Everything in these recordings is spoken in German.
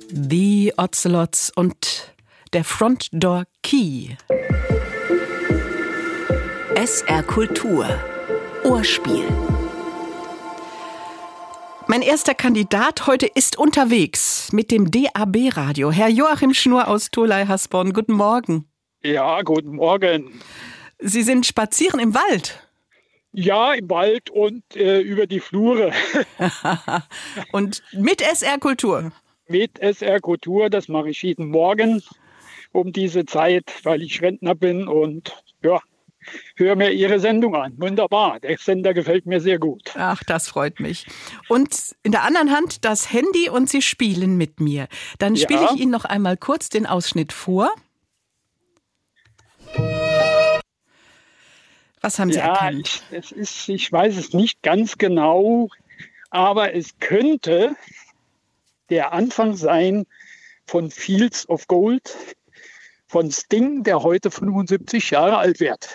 The Ocelots und der Front Door Key. SR Kultur. Ohrspiel. Mein erster Kandidat heute ist unterwegs mit dem DAB-Radio. Herr Joachim Schnur aus Tholey-Hasborn, guten Morgen. Ja, guten Morgen. Sie sind spazieren im Wald. Ja, im Wald und über die Flure. Und mit SR Kultur? Mit SR Kultur, das mache ich jeden Morgen um diese Zeit, weil ich Rentner bin und ja, höre mir Ihre Sendung an. Wunderbar, der Sender gefällt mir sehr gut. Ach, das freut mich. Und in der anderen Hand das Handy und Sie spielen mit mir. Dann spiele ich Ihnen noch einmal kurz den Ausschnitt vor. Was haben Sie erkannt? Ich weiß es nicht ganz genau, aber es könnte der Anfang sein von Fields of Gold von Sting, der heute 75 Jahre alt wird.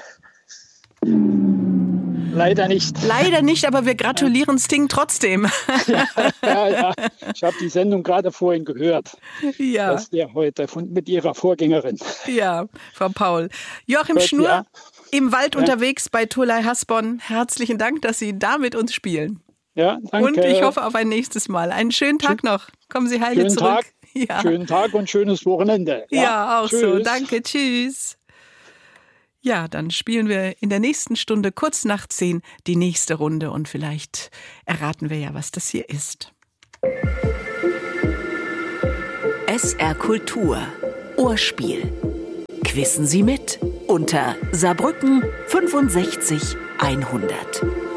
Leider nicht. Leider nicht, aber wir gratulieren Sting trotzdem. Ja. Ich habe die Sendung gerade vorhin gehört. Ja. Dass der heute mit ihrer Vorgängerin. Ja, Frau Paul. Joachim Schnur, im Wald unterwegs bei Tholey-Hasborn. Herzlichen Dank, dass Sie da mit uns spielen. Ja, danke. Und ich hoffe auf ein nächstes Mal. Einen schönen Tag noch. Kommen Sie heile zurück. Ja. Schönen Tag und schönes Wochenende. Ja, auch tschüss. So. Danke, tschüss. Ja, dann spielen wir in der nächsten Stunde kurz nach 10 die nächste Runde und vielleicht erraten wir ja, was das hier ist. SR Kultur. Ohrspiel. Quissen Sie mit unter Saarbrücken 65 100.